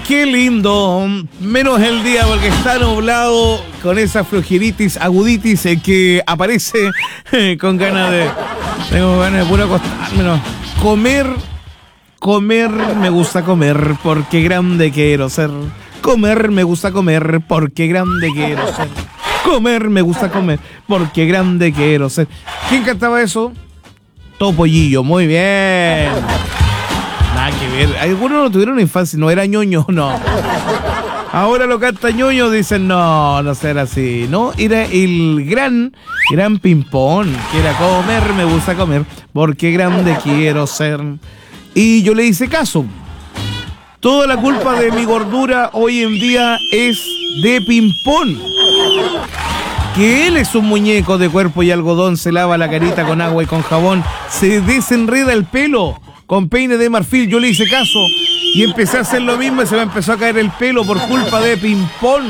qué lindo. Menos el día porque está nublado con esa flojeritis, aguditis que aparece con ganas de... Tengo ganas de puro acostarme, ¿no? Comer, me gusta comer porque grande quiero ser. Comer, me gusta comer porque grande quiero ser. Comer, me gusta comer porque grande quiero ser. ¿Quién cantaba eso? Topollillo, muy bien. Nada que ver. Algunos no tuvieron infancia, no era ñoño, no. Ahora lo canta ñoño, dicen no será así, ¿no? Era el gran ping-pong, que era comer, me gusta comer, porque grande quiero ser. Y yo le hice caso. Toda la culpa de mi gordura hoy en día es de ping-pong. Que él es un muñeco de cuerpo y algodón, se lava la carita con agua y con jabón, se desenreda el pelo con peine de marfil. Yo le hice caso y empecé a hacer lo mismo y se me empezó a caer el pelo por culpa de ping-pong.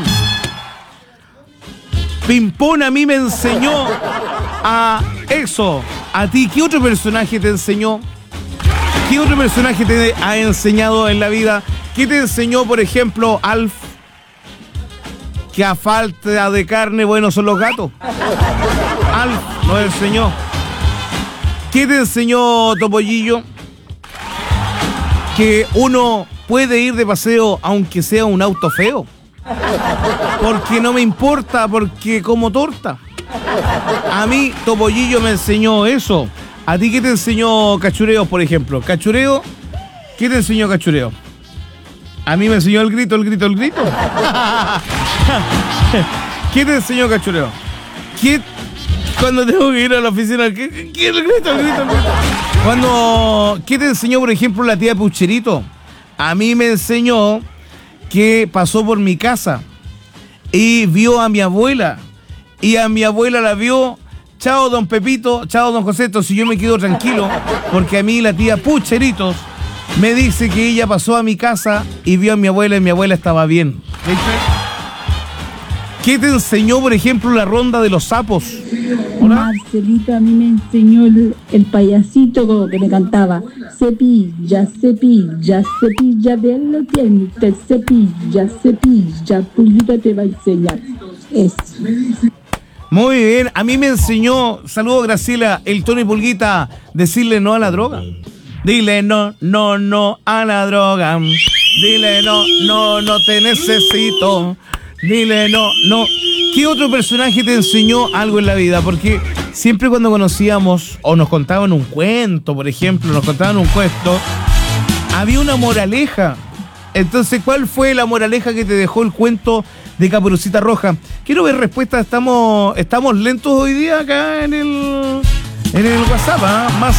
Ping-pong a mí me enseñó a eso. ¿A ti qué otro personaje te enseñó? ¿Qué otro personaje te ha enseñado en la vida? ¿Qué te enseñó, por ejemplo, Alf? Que a falta de carne, bueno, son los gatos. Alf nos enseñó. ¿Qué te enseñó, Topollillo? Que uno puede ir de paseo aunque sea un auto feo. Porque no me importa, porque como torta. A mí, Topollillo me enseñó eso. ¿A ti qué te enseñó Cachureo, por ejemplo? Cachureo, ¿qué te enseñó Cachureo? A mí me enseñó el grito. ¿Qué te enseñó Cachureo? ¿Qué? Cuando tengo que ir a la oficina, ¿qué el grito? ¿Qué te enseñó, por ejemplo, la tía Pucherito? A mí me enseñó que pasó por mi casa y vio a mi abuela. Y a mi abuela la vio. Chao, don Pepito, chao, don Joseto, si yo me quedo tranquilo, porque a mí la tía Pucheritos me dice que ella pasó a mi casa y vio a mi abuela y mi abuela estaba bien. ¿Viste? ¿Qué te enseñó, por ejemplo, la ronda de los sapos? ¿Hola? Marcelito a mí me enseñó el payasito que me cantaba. Cepilla, cepilla, cepilla bien los dientes, cepilla, Pulguita te va a enseñar. Eso. Muy bien, a mí me enseñó, saludo Graciela, el Tony Pulguita, decirle no a la droga. Dile no a la droga. Dile no te necesito. Dile no. ¿Qué otro personaje te enseñó algo en la vida? Porque siempre cuando conocíamos o nos contaban un cuento, por ejemplo, había una moraleja. Entonces, ¿cuál fue la moraleja que te dejó el cuento de Caperucita Roja? Quiero ver respuestas. Estamos lentos hoy día acá en el WhatsApp, ¿eh? Más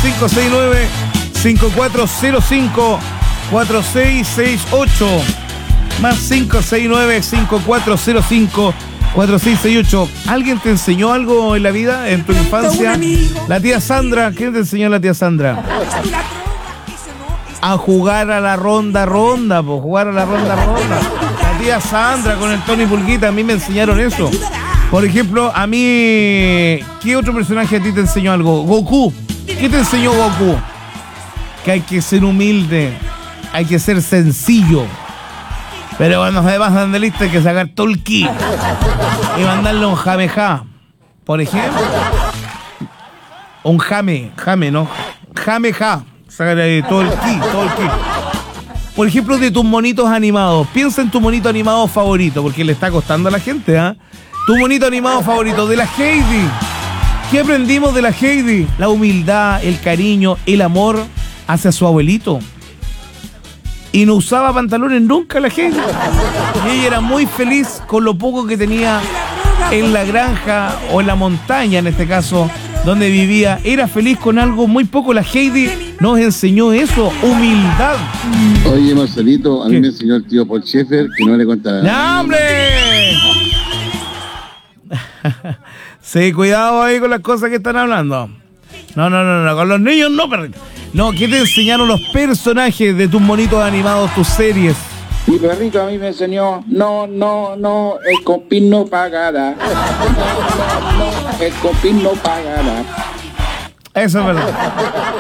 569-5405-4668. Más 569-5405-4668. ¿Alguien te enseñó algo en la vida, en tu infancia? La tía Sandra. ¿Qué te enseñó la tía Sandra? A jugar a la ronda, pues jugar a la ronda. La tía Sandra con el Tony Pulguita, a mí me enseñaron eso. Por ejemplo, a mí, ¿qué otro personaje a ti te enseñó algo? Goku. ¿Qué te enseñó Goku? Que hay que ser humilde, hay que ser sencillo. Pero cuando se pasan de lista hay que sacar todo el ki y mandarle un jameja, por ejemplo. Un jame, ¿no? Jameja. Sacar ahí todo el ki. Por ejemplo, de tus monitos animados. Piensa en tu monito animado favorito, porque le está costando a la gente, ¿ah? Tu monito animado favorito, de la Heidi. ¿Qué aprendimos de la Heidi? La humildad, el cariño, el amor hacia su abuelito. Y no usaba pantalones nunca la Heidi. Y ella era muy feliz con lo poco que tenía en la granja o en la montaña, en este caso, donde vivía. Era feliz con algo muy poco. La Heidi nos enseñó eso, humildad. Oye, Marcelito, a mí me enseñó el tío Paul Schaeffer que no le contaba. ¡No, hombre! Sí, cuidado ahí con las cosas que están hablando. No, con los niños no, perrito. No, ¿qué te enseñaron los personajes de tus monitos animados, tus series? Mi perrito a mí me enseñó, no, el compín no pagará. No, el compín no pagará. Eso es verdad.